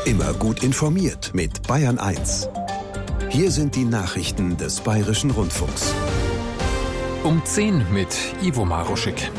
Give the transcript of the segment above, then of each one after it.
Immer gut informiert mit Bayern 1. Hier sind die Nachrichten des Bayerischen Rundfunks. Um 10 mit Ivo Maruschik.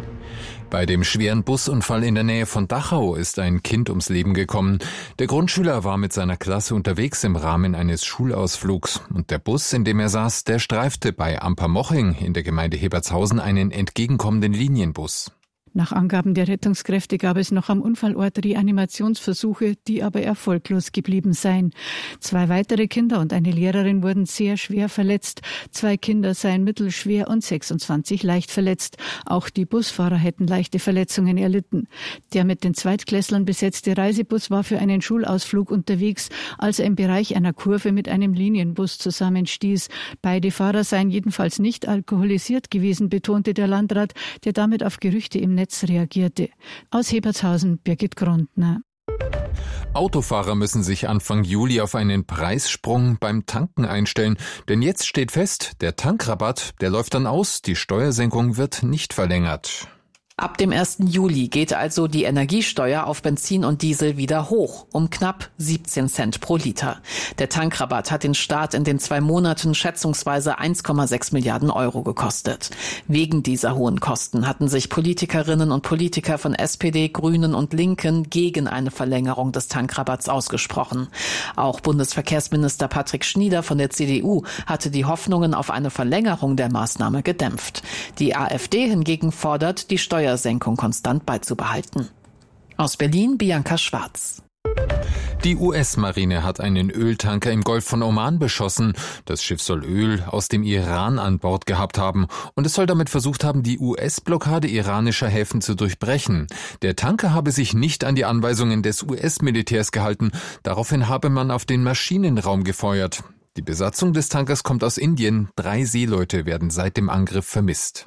Bei dem schweren Busunfall in der Nähe von Dachau ist ein Kind ums Leben gekommen. Der Grundschüler war mit seiner Klasse unterwegs im Rahmen eines Schulausflugs. Und der Bus, in dem er saß, der streifte bei Ampermoching in der Gemeinde Hebertshausen einen entgegenkommenden Linienbus. Nach Angaben der Rettungskräfte gab es noch am Unfallort Reanimationsversuche, die aber erfolglos geblieben seien. 2 weitere Kinder und eine Lehrerin wurden sehr schwer verletzt. 2 Kinder seien mittelschwer und 26 leicht verletzt. Auch die Busfahrer hätten leichte Verletzungen erlitten. Der mit den Zweitklässlern besetzte Reisebus war für einen Schulausflug unterwegs, als er im Bereich einer Kurve mit einem Linienbus zusammenstieß. Beide Fahrer seien jedenfalls nicht alkoholisiert gewesen, betonte der Landrat, der damit auf Gerüchte im Netz reagierte. Aus Hebertshausen, Birgit Grundner. Autofahrer müssen sich Anfang Juli auf einen Preissprung beim Tanken einstellen. Denn jetzt steht fest, der Tankrabatt, der läuft dann aus, die Steuersenkung wird nicht verlängert. Ab dem 1. Juli geht also die Energiesteuer auf Benzin und Diesel wieder hoch, um knapp 17 Cent pro Liter. Der Tankrabatt hat den Staat in den 2 Monaten schätzungsweise 1,6 Milliarden Euro gekostet. Wegen dieser hohen Kosten hatten sich Politikerinnen und Politiker von SPD, Grünen und Linken gegen eine Verlängerung des Tankrabatts ausgesprochen. Auch Bundesverkehrsminister Patrick Schnieder von der CDU hatte die Hoffnungen auf eine Verlängerung der Maßnahme gedämpft. Die AfD hingegen fordert, die Steuersenkung konstant beizubehalten. Aus Berlin, Bianca Schwarz. Die US-Marine hat einen Öltanker im Golf von Oman beschossen. Das Schiff soll Öl aus dem Iran an Bord gehabt haben. Und es soll damit versucht haben, die US-Blockade iranischer Häfen zu durchbrechen. Der Tanker habe sich nicht an die Anweisungen des US-Militärs gehalten. Daraufhin habe man auf den Maschinenraum gefeuert. Die Besatzung des Tankers kommt aus Indien. 3 Seeleute werden seit dem Angriff vermisst.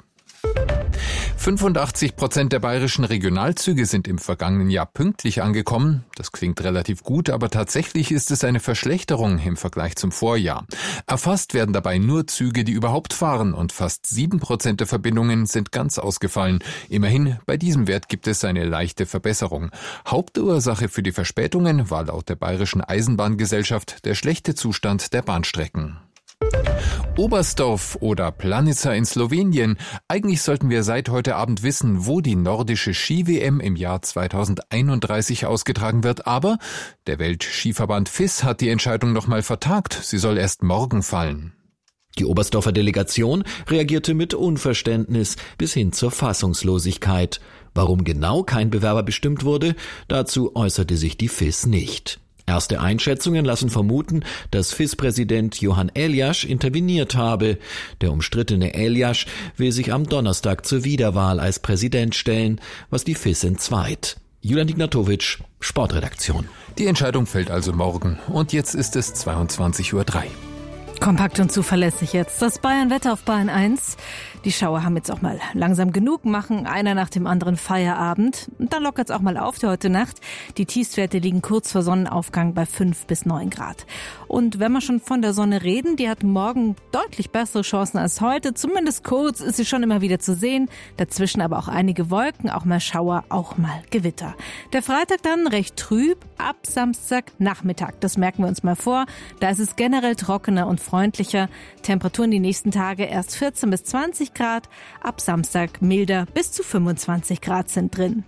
85% der bayerischen Regionalzüge sind im vergangenen Jahr pünktlich angekommen. Das klingt relativ gut, aber tatsächlich ist es eine Verschlechterung im Vergleich zum Vorjahr. Erfasst werden dabei nur Züge, die überhaupt fahren, und fast 7% der Verbindungen sind ganz ausgefallen. Immerhin, bei diesem Wert gibt es eine leichte Verbesserung. Hauptursache für die Verspätungen war laut der Bayerischen Eisenbahngesellschaft der schlechte Zustand der Bahnstrecken. Oberstdorf oder Planica in Slowenien. Eigentlich sollten wir seit heute Abend wissen, wo die nordische Ski-WM im Jahr 2031 ausgetragen wird. Aber der Weltskiverband FIS hat die Entscheidung nochmal vertagt. Sie soll erst morgen fallen. Die Oberstdorfer Delegation reagierte mit Unverständnis bis hin zur Fassungslosigkeit. Warum genau kein Bewerber bestimmt wurde, dazu äußerte sich die FIS nicht. Erste Einschätzungen lassen vermuten, dass FIS-Präsident Johann Eliasch interveniert habe. Der umstrittene Eliasch will sich am Donnerstag zur Wiederwahl als Präsident stellen, was die FIS entzweit. Julian Ignatowitsch, Sportredaktion. Die Entscheidung fällt also morgen. Und jetzt ist es 22:03 Uhr. Kompakt und zuverlässig jetzt. Das Bayern-Wetter auf Bayern 1. Die Schauer haben jetzt auch mal langsam genug, machen einer nach dem anderen Feierabend. Und dann lockert es auch mal auf für heute Nacht. Die Tiefstwerte liegen kurz vor Sonnenaufgang bei 5 bis 9 Grad. Und wenn wir schon von der Sonne reden, die hat morgen deutlich bessere Chancen als heute. Zumindest kurz ist sie schon immer wieder zu sehen. Dazwischen aber auch einige Wolken, auch mal Schauer, auch mal Gewitter. Der Freitag dann recht trüb, ab Samstagnachmittag. Das merken wir uns mal vor. Da ist es generell trockener und freundlicher. Temperaturen die nächsten Tage erst 14 bis 20 Grad. Ab Samstag milder, bis zu 25 Grad sind drin.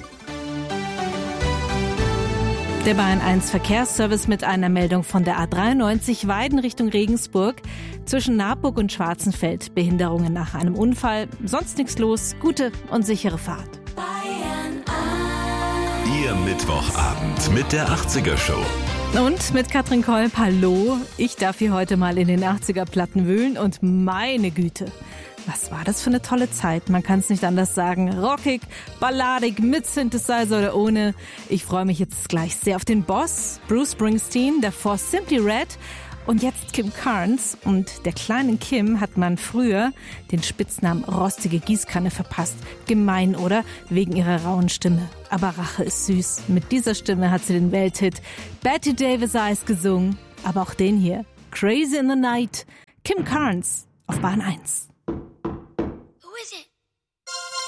Der Bayern 1 Verkehrsservice mit einer Meldung von der A93 Weiden Richtung Regensburg. Zwischen Naburg und Schwarzenfeld Behinderungen nach einem Unfall. Sonst nichts los. Gute und sichere Fahrt. Bayern 1. Ihr Mittwochabend mit der 80er Show. Und mit Katrin Kolb, hallo. Ich darf hier heute mal in den 80er-Platten wühlen und meine Güte. Was war das für eine tolle Zeit? Man kann es nicht anders sagen. Rockig, balladig, mit Synthesizer oder ohne. Ich freue mich jetzt gleich sehr auf den Boss, Bruce Springsteen, davor Simply Red und jetzt Kim Carnes. Und der kleinen Kim hat man früher den Spitznamen rostige Gießkanne verpasst. Gemein, oder? Wegen ihrer rauen Stimme. Aber Rache ist süß. Mit dieser Stimme hat sie den Welthit Betty Davis Eyes gesungen. Aber auch den hier. Crazy in the Night. Kim Carnes auf Bahn 1. Who is it?